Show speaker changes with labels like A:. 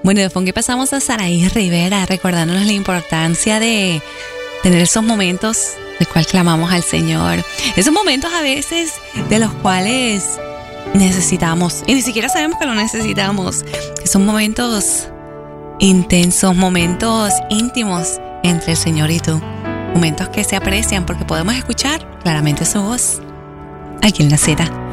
A: Bueno, después que pasamos a Saraí Rivera, recordándonos la importancia de tener esos momentos del cual clamamos al Señor. Esos momentos a veces de los cuales necesitamos, y ni siquiera sabemos que lo necesitamos, que son momentos intensos, momentos íntimos entre el Señor y tú. Momentos que se aprecian porque podemos escuchar claramente su voz aquí en La Cita.